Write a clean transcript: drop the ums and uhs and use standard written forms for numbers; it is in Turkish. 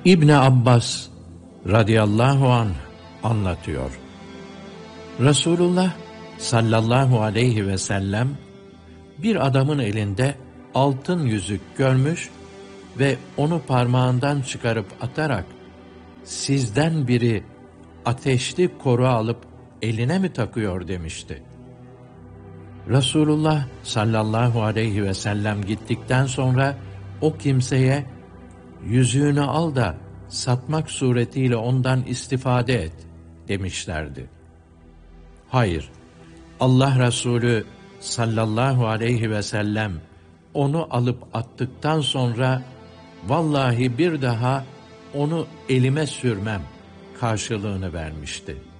İbn Abbas radıyallahu anh anlatıyor. Resulullah sallallahu aleyhi ve sellem bir adamın elinde altın yüzük görmüş ve onu parmağından çıkarıp atarak sizden biri ateşli koru alıp eline mi takıyor demişti. Resulullah sallallahu aleyhi ve sellem gittikten sonra o kimseye yüzüğünü al da satmak suretiyle ondan istifade et demişlerdi. Hayır, Allah Resulü sallallahu aleyhi ve sellem onu alıp attıktan sonra vallahi bir daha onu elime sürmem karşılığını vermişti.